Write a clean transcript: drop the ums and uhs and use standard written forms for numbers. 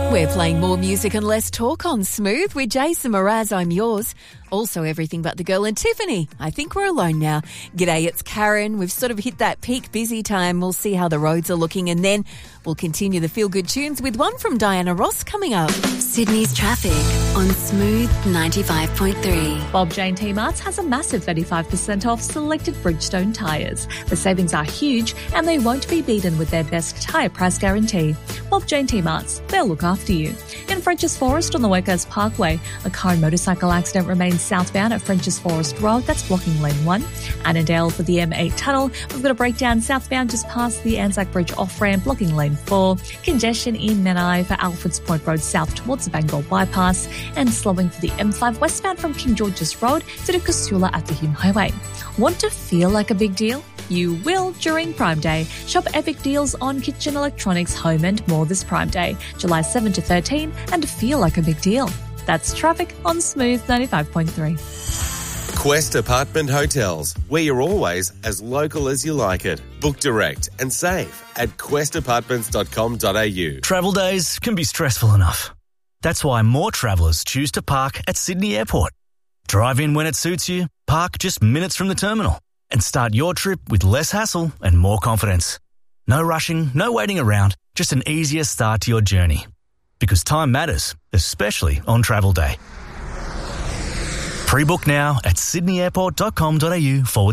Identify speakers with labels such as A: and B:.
A: We're playing more music and less talk on Smooth with Jason Mraz. I'm yours. Also Everything But the Girl and Tiffany. I think we're alone now. G'day, it's Karen. We've sort of hit that peak busy time. We'll see how the roads are looking and then we'll continue the feel-good tunes with one from Diana Ross coming up.
B: Sydney's traffic on Smooth 95.3.
C: Bob Jane T-Marts has a massive 35% off selected Bridgestone tyres. The savings are huge and they won't be beaten with their best tyre price guarantee. Bob Jane T-Marts, they'll look after you. In French's Forest on the Workers Parkway, a car and motorcycle accident remains southbound at French's Forest Road. That's blocking lane 1. Annandale for the M8 tunnel. We've got a breakdown southbound just past the Anzac Bridge off-ramp, blocking lane 4. Congestion in Menai for Alfred's Point Road south towards the Bangor bypass. And slowing for the M5 westbound from King George's Road to the Casula at the Hume Highway. Want to feel like a big deal? You will during Prime Day. Shop epic deals on kitchen electronics, home and more this Prime Day, July 7 to 13, and feel like a big deal. That's traffic on Smooth 95.3.
D: Quest Apartment Hotels, where you're always as local as you like it. Book direct and save at questapartments.com.au.
E: Travel days can be stressful enough. That's why more travellers choose to park at Sydney Airport. Drive in when it suits you, park just minutes from the terminal, and start your trip with less hassle and more confidence. No rushing, no waiting around, just an easier start to your journey. Because time matters, especially on travel day. Pre-book now at sydneyairport.com.au/.